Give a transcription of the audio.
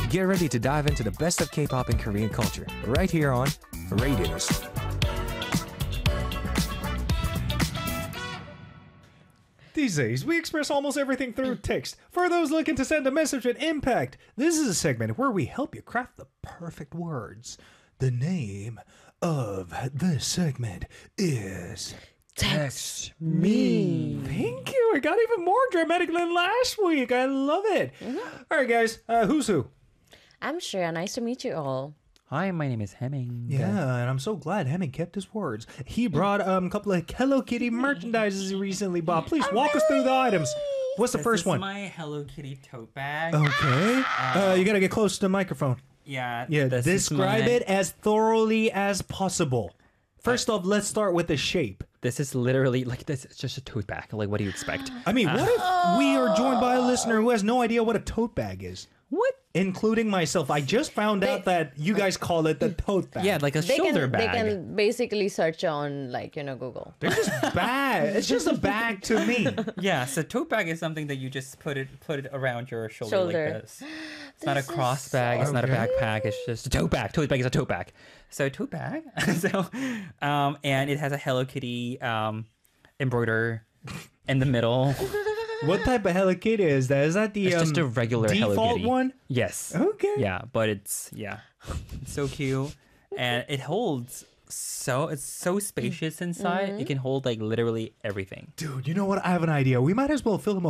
Get ready to dive into the best of K-pop and Korean culture, right here on Raiders. These days, we express almost everything through text. For those looking to send a message with impact, this is a segment where we help you craft the perfect words. The name of this segment is... Text me. Thank you. It got even more dramatic than last week. I love it. All right, guys. Who's who? I'm Shreya. Nice to meet you all. Hi, my name is Hemming. Yeah, and I'm so glad Hemming kept his words. He brought a couple of Hello Kitty merchandises he recently bought. Please walk us through the items. What's the first one? My Hello Kitty tote bag. Okay. You gotta get close to the microphone. Yeah. Yeah, this describe it as thoroughly as possible. First off, let's start with the shape. This is literally like this. It's just a tote bag. Like, what do you expect? I mean, what if we are joined by a listener who has no idea what a tote bag is? What? Including myself. I just found out that you guys call it the tote bag. Yeah, like a shoulder bag. They can basically search on Google. They're just bag. It's just a bag to me. Yeah, so tote bag is something that you just put it around your shoulder. Like this. It's not a cross bag. It's not a backpack. It's just a tote bag. Tote bag is a tote bag. So tote bag. And it has a Hello Kitty embroider in the middle. What type of Hello Kitty is that? Is that the It's just a regular default Hello Kitty one? Yes. Okay. Yeah, but it's so cute, and it holds it's so spacious inside. It can hold like literally everything. Dude, you know what? I have an idea. We might as well film a